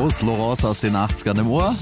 Rose Laurence aus den 80ern im Ohr.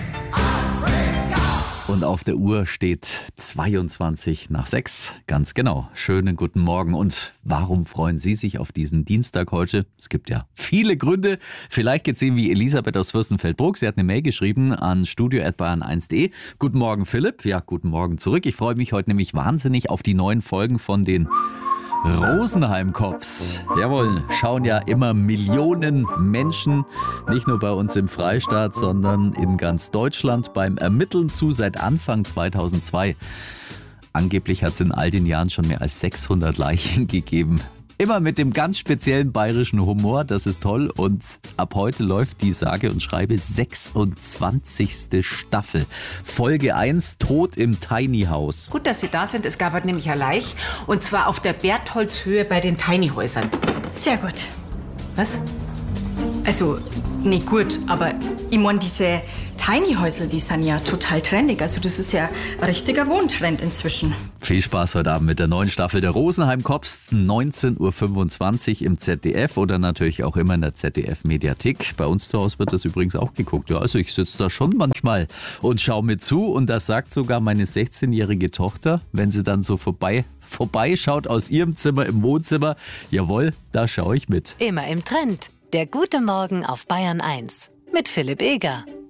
Und auf der Uhr steht 22 nach 6. Ganz genau. Schönen guten Morgen. Und warum freuen Sie sich auf diesen Dienstag heute? Es gibt ja viele Gründe. Vielleicht geht's Ihnen wie Elisabeth aus Fürstenfeldbruck. Sie hat eine Mail geschrieben an studio@bayern1.de. Guten Morgen, Philipp. Ja, guten Morgen zurück. Ich freue mich heute nämlich wahnsinnig auf die neuen Folgen von den Rosenheim Cops. Jawohl, schauen ja immer Millionen Menschen, nicht nur bei uns im Freistaat, sondern in ganz Deutschland beim Ermitteln zu seit Anfang 2002. Angeblich hat es in all den Jahren schon mehr als 600 Leichen gegeben. Immer mit dem ganz speziellen bayerischen Humor, das ist toll. Und ab heute läuft die sage und schreibe 26. Staffel. Folge 1, Tod im Tiny House. Gut, dass Sie da sind. Es gab heute nämlich eine Leiche. Und zwar auf der Bertholdshöhe bei den Tiny Häusern. Sehr gut. Was? Also, nicht gut, aber ich mein, diese Tiny Häusel, die sind ja total trendig. Also das ist ja ein richtiger Wohntrend inzwischen. Viel Spaß heute Abend mit der neuen Staffel der Rosenheim Cops, 19.25 Uhr im ZDF oder natürlich auch immer in der ZDF-Mediathek. Bei uns zu Hause wird das übrigens auch geguckt. Ja, also ich sitze da schon manchmal und schaue mir zu und das sagt sogar meine 16-jährige Tochter, wenn sie dann so vorbeischaut aus ihrem Zimmer im Wohnzimmer. Jawohl, da schaue ich mit. Immer im Trend. Der gute Morgen auf Bayern 1 mit Philipp Eger.